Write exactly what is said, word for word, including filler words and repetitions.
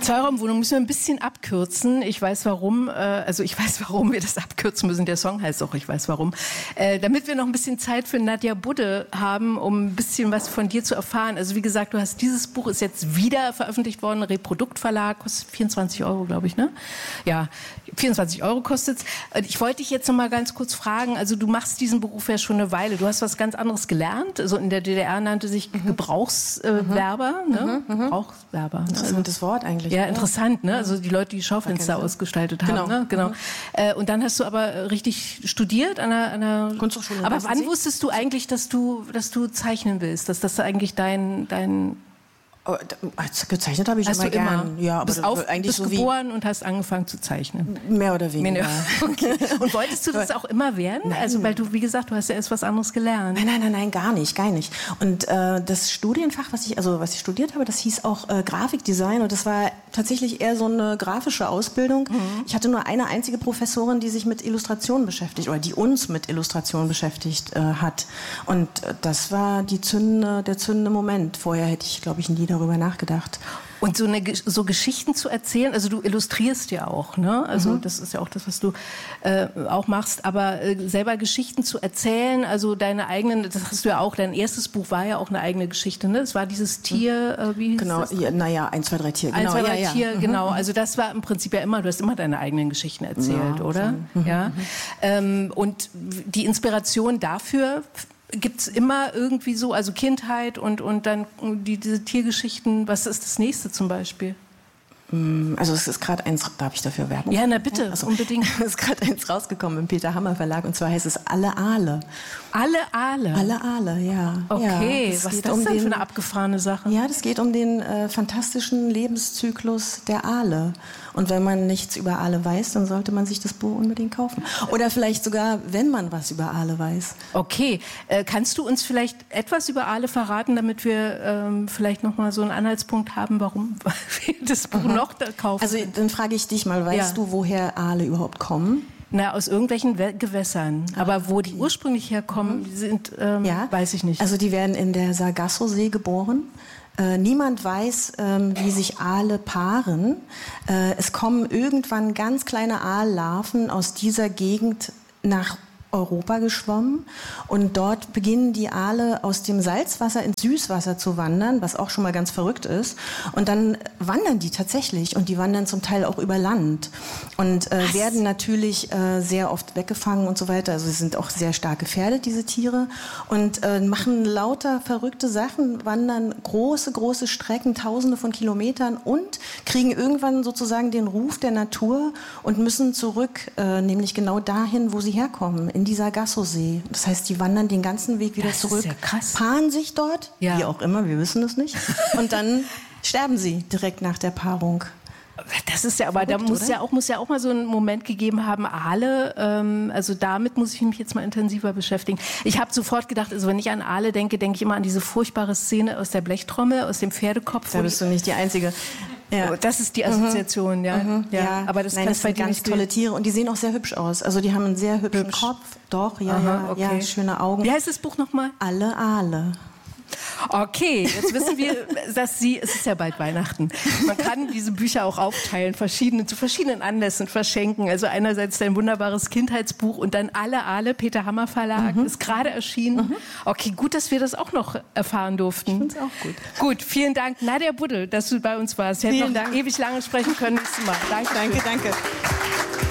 Zweiraumwohnung müssen wir ein bisschen abkürzen. Ich weiß warum, äh, also ich weiß warum wir das abkürzen müssen. Der Song heißt auch, ich weiß warum. Äh, damit wir noch ein bisschen Zeit für Nadja Budde haben, um ein bisschen was von dir zu erfahren. Also wie gesagt, du hast dieses Buch, ist jetzt wieder veröffentlicht worden, Reproduktverlag, kostet vierundzwanzig Euro, glaube ich, ne? Ja, vierundzwanzig Euro kostet es. Ich wollte dich jetzt noch mal ganz kurz fragen, also du machst diesen Beruf ja schon eine Weile. Du hast was ganz anderes gelernt. Also in der D D R nannte sich Gebrauchswerber, äh, ne? Mhm. Gebrauchswerber. Ne? Interessantes Wort eigentlich. Ja, interessant, ne? Also die Leute, die Schaufenster ausgestaltet haben. Genau. Ne? Genau. Mhm. Äh, und dann hast du aber richtig studiert an einer, an einer Kunsthochschule. Aber wann wusstest du eigentlich, dass du, dass du zeichnen willst? Dass das eigentlich dein, dein Oh, gezeichnet habe ich hast immer du immer. gern. Ja, aber bist auf, eigentlich bist so geboren und hast angefangen zu zeichnen. Mehr oder weniger. Okay. Und wolltest du das auch immer werden? Nein. Also weil du, wie gesagt, du hast ja erst was anderes gelernt. Nein, nein, nein, nein, gar nicht, gar nicht. Und äh, das Studienfach, was ich, also was ich studiert habe, das hieß auch äh, Grafikdesign und das war tatsächlich eher so eine grafische Ausbildung. Mhm. Ich hatte nur eine einzige Professorin, die sich mit Illustration beschäftigt oder die uns mit Illustration beschäftigt äh, hat. Und äh, das war die zündende, der zündende Moment. Vorher hätte ich, glaube ich, nie darüber nachgedacht. Und so, eine, so Geschichten zu erzählen, also du illustrierst ja auch, ne? Also Mhm. das ist ja auch das, was du äh, auch machst, aber äh, selber Geschichten zu erzählen, also deine eigenen, das hast du ja auch, dein erstes Buch war ja auch eine eigene Geschichte, ne? Es war dieses Tier, äh, wie hieß Genau, das? ja, naja, eins, zwei, drei Tier. Genau, Eins, zwei, drei ja, ja. Tier, Mhm. genau. Also das war im Prinzip ja immer, du hast immer deine eigenen Geschichten erzählt, Ja, oder? schon. Ja. Ähm, und die Inspiration dafür gibt's immer irgendwie so, also Kindheit und, und dann die, diese Tiergeschichten. Was ist das nächste zum Beispiel? Also es ist gerade eins, darf ich dafür Werbung? Ja, na bitte, also, unbedingt. Es ist gerade eins rausgekommen im Peter Hammer Verlag und zwar heißt es Alle Aale. Alle Aale? Alle Aale, ja. Okay, ja, was ist das um denn den, für eine abgefahrene Sache? Ja, das geht um den äh, fantastischen Lebenszyklus der Aale. Und wenn man nichts über Aale weiß, dann sollte man sich das Buch unbedingt kaufen. Oder vielleicht sogar, wenn man was über Aale weiß. Okay, äh, kannst du uns vielleicht etwas über Aale verraten, damit wir ähm, vielleicht nochmal so einen Anhaltspunkt haben, warum wir das Buch mhm. noch da kaufen? Also dann frage ich dich mal, weißt ja. du, woher Aale überhaupt kommen? Na, aus irgendwelchen We- Gewässern. Aber wo die ursprünglich herkommen, mhm. sind, ähm, ja. weiß ich nicht. Also die werden in der Sargasso-See geboren. Äh, niemand weiß, ähm, wie sich Aale paaren. Äh, es kommen irgendwann ganz kleine Aallarven aus dieser Gegend nach Europa geschwommen und dort beginnen die Aale aus dem Salzwasser ins Süßwasser zu wandern, was auch schon mal ganz verrückt ist. Und dann wandern die tatsächlich und die wandern zum Teil auch über Land und äh, werden natürlich äh, sehr oft weggefangen und so weiter. Also sie sind auch sehr stark gefährdet, diese Tiere, und äh, machen lauter verrückte Sachen, wandern große, große Strecken, tausende von Kilometern und kriegen irgendwann sozusagen den Ruf der Natur und müssen zurück, äh, nämlich genau dahin, wo sie herkommen, in die Sargasso-See. Das heißt, die wandern den ganzen Weg wieder das zurück, ist ja krass. paaren sich dort, ja. wie auch immer, wir wissen es nicht, und dann sterben sie direkt nach der Paarung. Das ist ja, aber Verrückt, da muss ja, auch, muss ja auch mal so einen Moment gegeben haben, Aale, ähm, also damit muss ich mich jetzt mal intensiver beschäftigen. Ich habe sofort gedacht, also wenn ich an Aale denke, denke ich immer an diese furchtbare Szene aus der Blechtrommel, aus dem Pferdekopf. Da bist du nicht die Einzige. Ja. Das ist die Assoziation, mhm. ja. Mhm. ja. ja. Aber das, Nein, das sind ganz tolle Tiere und die sehen auch sehr hübsch aus. Also die haben einen sehr hübschen hübsch. Kopf. Doch, ja, Aha, ja, okay. ja, schöne Augen. Wie heißt das Buch nochmal? Alle Aale. Okay, jetzt wissen wir, dass Sie, es ist ja bald Weihnachten, man kann diese Bücher auch aufteilen, verschiedene, zu verschiedenen Anlässen verschenken. Also einerseits dein wunderbares Kindheitsbuch und dann Alle Aale, Peter Hammer Verlag, mhm. ist gerade erschienen. Mhm. Okay, gut, dass wir das auch noch erfahren durften. Ich finde es auch gut. Gut, vielen Dank, Nadja Budde, dass du bei uns warst. Wir hätten noch Dank. ewig lange sprechen können. Nächstes Mal. Danke. Danke, danke.